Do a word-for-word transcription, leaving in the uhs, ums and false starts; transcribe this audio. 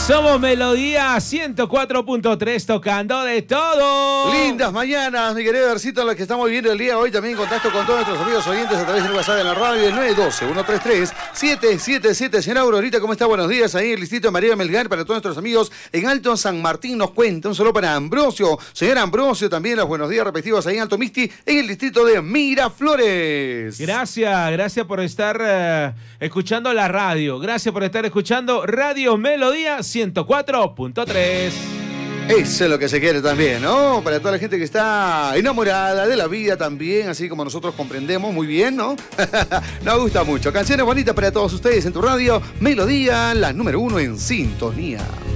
Somos Melodía ciento cuatro punto tres, tocando de todo. Lindas mañanas, mi querido Ercito, en las que estamos viviendo el día de hoy. También en contacto con todos nuestros amigos oyentes a través del WhatsApp de la radio, el nueve uno dos, uno tres tres, siete siete siete. Señora Aurorita, ¿cómo está? Buenos días. Ahí en el distrito de María Melgar, para todos nuestros amigos en Alto San Martín nos cuenta. Un saludo para Ambrosio. Señor Ambrosio, también los buenos días respectivos ahí en Alto Misti, en el distrito de Miraflores. Gracias, gracias por estar uh, escuchando la radio. Gracias por estar escuchando Radio Melodía ciento cuatro punto tres. Eso es lo que se quiere también, ¿no? Para toda la gente que está enamorada de la vida también, así como nosotros comprendemos muy bien, ¿no? Nos gusta mucho. Canciones bonitas para todos ustedes en tu radio. Melodía, la número uno en sintonía.